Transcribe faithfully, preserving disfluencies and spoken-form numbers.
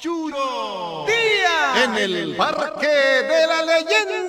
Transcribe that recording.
Churo Día en el Parque de la Leyenda.